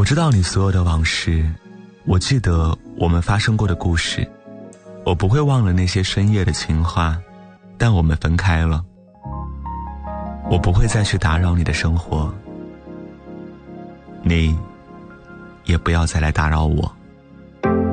我知道你所有的往事，我记得我们发生过的故事，我不会忘了那些深夜的情话，但我们分开了。我不会再去打扰你的生活，你也不要再来打扰我。